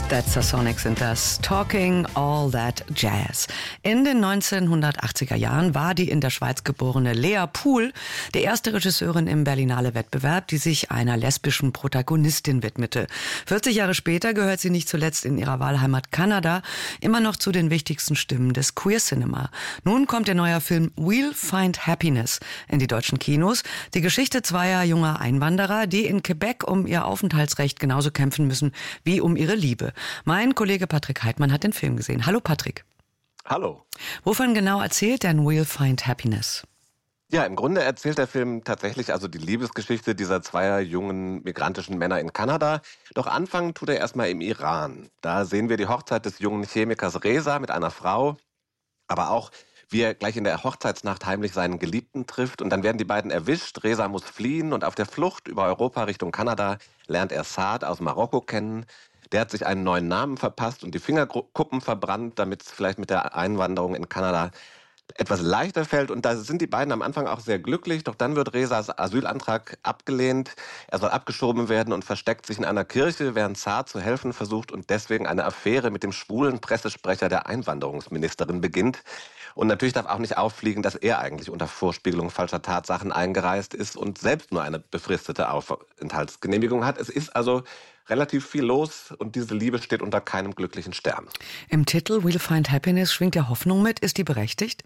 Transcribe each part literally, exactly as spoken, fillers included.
That's the Sonics and das Talking All That Jazz. In den neunzehnhundertachtziger Jahren war die in der Schweiz geborene Lea Pool die erste Regisseurin im Berlinale-Wettbewerb, die sich einer lesbischen Protagonistin widmete. vierzig Jahre später gehört sie nicht zuletzt in ihrer Wahlheimat Kanada immer noch zu den wichtigsten Stimmen des Queer Cinema. Nun kommt ihr neuer Film We'll Find Happiness in die deutschen Kinos. Die Geschichte zweier junger Einwanderer, die in Quebec um ihr Aufenthaltsrecht genauso kämpfen müssen wie um ihre Liebe. Mein Kollege Patrick Heitmann hat den Film gesehen. Hallo Patrick. Hallo. Wovon genau erzählt denn We'll Find Happiness? Ja, im Grunde erzählt der Film tatsächlich also die Liebesgeschichte dieser zweier jungen migrantischen Männer in Kanada. Doch anfangen tut er erstmal im Iran. Da sehen wir die Hochzeit des jungen Chemikers Reza mit einer Frau, aber auch wie er gleich in der Hochzeitsnacht heimlich seinen Geliebten trifft. Und dann werden die beiden erwischt. Reza muss fliehen und auf der Flucht über Europa Richtung Kanada lernt er Saad aus Marokko kennen. Der hat sich einen neuen Namen verpasst und die Fingerkuppen verbrannt, damit es vielleicht mit der Einwanderung in Kanada etwas leichter fällt. Und da sind die beiden am Anfang auch sehr glücklich. Doch dann wird Rezas Asylantrag abgelehnt. Er soll abgeschoben werden und versteckt sich in einer Kirche, während Saad zu helfen versucht und deswegen eine Affäre mit dem schwulen Pressesprecher der Einwanderungsministerin beginnt. Und natürlich darf auch nicht auffliegen, dass er eigentlich unter Vorspiegelung falscher Tatsachen eingereist ist und selbst nur eine befristete Aufenthaltsgenehmigung hat. Es ist also relativ viel los und diese Liebe steht unter keinem glücklichen Stern. Im Titel We'll Find Happiness schwingt ja Hoffnung mit. Ist die berechtigt?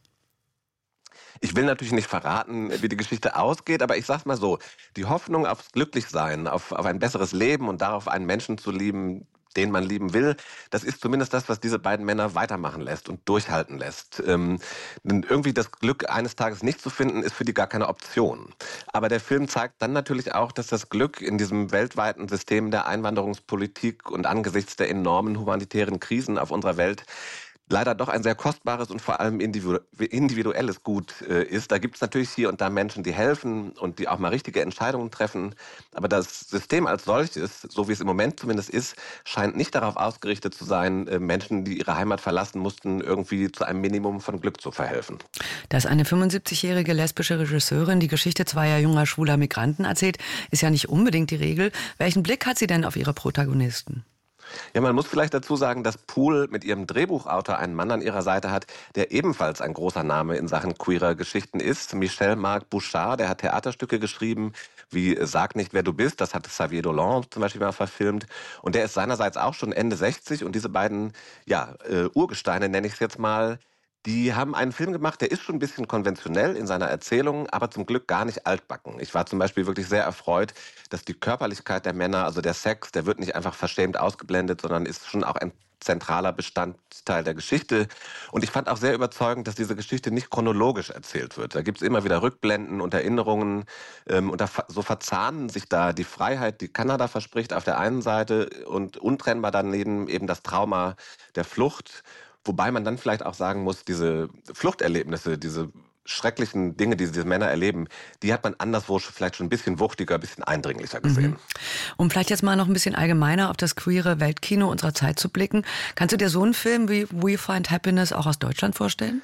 Ich will natürlich nicht verraten, wie die Geschichte ausgeht, aber ich sag's mal so, die Hoffnung aufs Glücklichsein, auf, auf ein besseres Leben und darauf, einen Menschen zu lieben, den man lieben will, das ist zumindest das, was diese beiden Männer weitermachen lässt und durchhalten lässt. Ähm, irgendwie das Glück eines Tages nicht zu finden, ist für die gar keine Option. Aber der Film zeigt dann natürlich auch, dass das Glück in diesem weltweiten System der Einwanderungspolitik und angesichts der enormen humanitären Krisen auf unserer Welt leider doch ein sehr kostbares und vor allem individuelles Gut äh, ist. Da gibt es natürlich hier und da Menschen, die helfen und die auch mal richtige Entscheidungen treffen. Aber das System als solches, so wie es im Moment zumindest ist, scheint nicht darauf ausgerichtet zu sein, äh, Menschen, die ihre Heimat verlassen mussten, irgendwie zu einem Minimum von Glück zu verhelfen. Dass eine fünfundsiebzigjährige lesbische Regisseurin die Geschichte zweier junger schwuler Migranten erzählt, ist ja nicht unbedingt die Regel. Welchen Blick hat sie denn auf ihre Protagonisten? Ja, man muss vielleicht dazu sagen, dass Pool mit ihrem Drehbuchautor einen Mann an ihrer Seite hat, der ebenfalls ein großer Name in Sachen queerer Geschichten ist. Michel-Marc Bouchard, der hat Theaterstücke geschrieben, wie Sag nicht, wer du bist. Das hat Xavier Dolan zum Beispiel mal verfilmt. Und der ist seinerseits auch schon Ende sechzig. Und diese beiden ja, äh, Urgesteine, nenne ich es jetzt mal, die haben einen Film gemacht, der ist schon ein bisschen konventionell in seiner Erzählung, aber zum Glück gar nicht altbacken. Ich war zum Beispiel wirklich sehr erfreut, dass die Körperlichkeit der Männer, also der Sex, der wird nicht einfach verschämt ausgeblendet, sondern ist schon auch ein zentraler Bestandteil der Geschichte. Und ich fand auch sehr überzeugend, dass diese Geschichte nicht chronologisch erzählt wird. Da gibt es immer wieder Rückblenden und Erinnerungen. Ähm, und da, so verzahnen sich da die Freiheit, die Kanada verspricht, auf der einen Seite und untrennbar daneben eben das Trauma der Flucht. Wobei man dann vielleicht auch sagen muss, diese Fluchterlebnisse, diese schrecklichen Dinge, die diese Männer erleben, die hat man anderswo vielleicht schon ein bisschen wuchtiger, ein bisschen eindringlicher gesehen. Mhm. Um vielleicht jetzt mal noch ein bisschen allgemeiner auf das queere Weltkino unserer Zeit zu blicken, kannst du dir so einen Film wie We Find Happiness auch aus Deutschland vorstellen?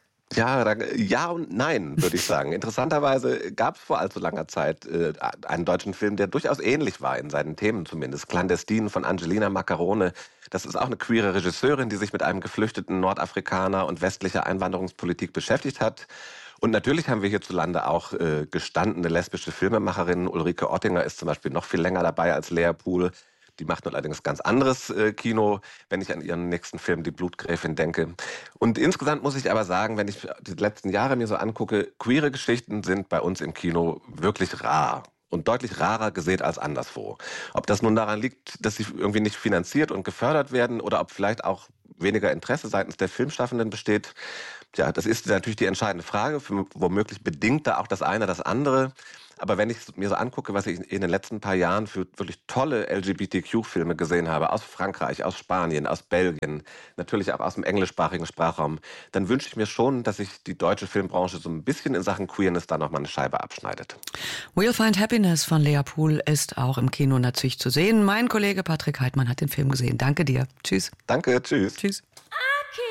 Ja, da, ja und nein, würde ich sagen. Interessanterweise gab es vor allzu langer Zeit äh, einen deutschen Film, der durchaus ähnlich war, in seinen Themen zumindest. Clandestin von Angelina Maccarone. Das ist auch eine queere Regisseurin, die sich mit einem geflüchteten Nordafrikaner und westlicher Einwanderungspolitik beschäftigt hat. Und natürlich haben wir hierzulande auch äh, gestandene lesbische Filmemacherinnen. Ulrike Oettinger ist zum Beispiel noch viel länger dabei als Lea Pool. Die macht allerdings ganz anderes äh, Kino, wenn ich an ihren nächsten Film Die Blutgräfin denke. Und insgesamt muss ich aber sagen, wenn ich die letzten Jahre mir so angucke, queere Geschichten sind bei uns im Kino wirklich rar. Und deutlich rarer gesät als anderswo. Ob das nun daran liegt, dass sie irgendwie nicht finanziert und gefördert werden oder ob vielleicht auch weniger Interesse seitens der Filmschaffenden besteht, ja, das ist natürlich die entscheidende Frage. Für, womöglich bedingt da auch das eine das andere. Aber wenn ich mir so angucke, was ich in den letzten paar Jahren für wirklich tolle L G B T Q-Filme gesehen habe, aus Frankreich, aus Spanien, aus Belgien, natürlich auch aus dem englischsprachigen Sprachraum, dann wünsche ich mir schon, dass sich die deutsche Filmbranche so ein bisschen in Sachen Queerness da nochmal eine Scheibe abschneidet. We'll Find Happiness von Lea Pool ist auch im Kino natürlich zu sehen. Mein Kollege Patrick Heitmann hat den Film gesehen. Danke dir. Tschüss. Danke, tschüss. Tschüss.